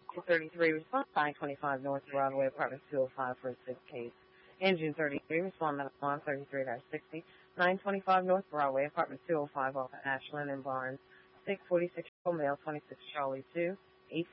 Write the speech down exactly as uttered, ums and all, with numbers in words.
two thirty-three, respond nine twenty-five North Broadway, apartment two oh five for a sick case. Engine thirty-three, respond one thirty-three sixty, nine twenty-five North Broadway, apartment two oh five off of Ashland and Barnes, six forty-six male, twenty-six Charlie two.